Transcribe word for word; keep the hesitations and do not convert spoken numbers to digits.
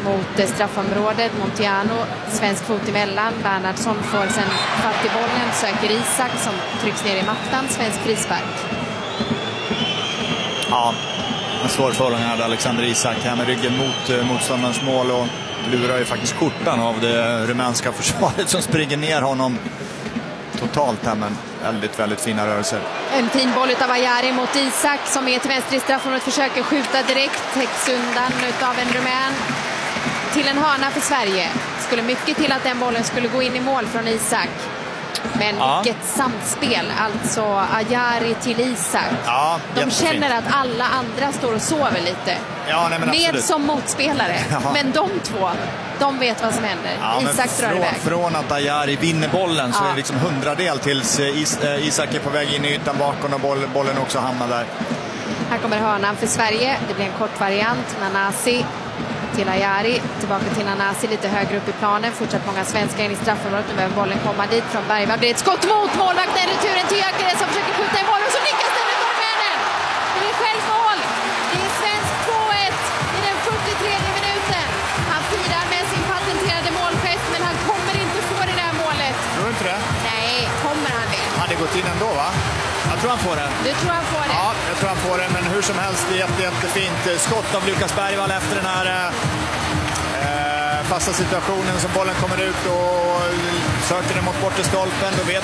mot straffområdet. Montiano, svensk fot emellan. Bernhardsson får sen fatt i bollen. Söker Isak som trycks ner i mattan. Svensk frispark. Ja, en svår förhållning hade Alexander Isak här med ryggen mot motståndarens mål och lurar ju faktiskt skjortan av det rumänska försvaret som springer ner honom totalt här, men väldigt, väldigt fina rörelser. En fin boll av Ajari mot Isak som är till vänster i straffområdet, försöker skjuta direkt, täcks undan utav en rumän till en hörna för Sverige. Skulle mycket till att den bollen skulle gå in i mål från Isak. Men ja. Vilket samspel, alltså Ajari till Isak. Ja, de känner att alla andra står och sover lite. Ja, nej, men med absolut. som motspelare. Ja. Men de två, de vet vad som händer. Ja, Isak drar från, iväg. Från att Ajari vinner bollen så ja. är det liksom hundradel tills Is, äh, Isak är på väg in i ytan bakom och boll, bollen också hamnar där. Här kommer hörnan för Sverige. Det blir en kort variant. Nanasi till Ajari. Tillbaka till Nanasi lite högre upp i planen. Fortsatt många svenskar in i straffområdet. Nu behöver bollen komma dit från Bergvall. Det är ett skott mot målvakten. Returen till Gyökeres som försöker skjuta i mål. Och så lyckas den med målmännen. Det är självmål. Det är svensk två ett i den fyrtiotredje minuten. Han firar med sin patenterade målgest, men han kommer inte få det där målet. Tror du inte det? Nej, kommer han det? Han hade gått in ändå, va? Jag tror han får det. Du tror han får det? Ja, jag tror han får det. Men hur som helst, det är jätte, jättefint skott av Lukas Bergvall efter den här eh, fasta situationen som bollen kommer ut och söker den mot bortre stolpen. Då vet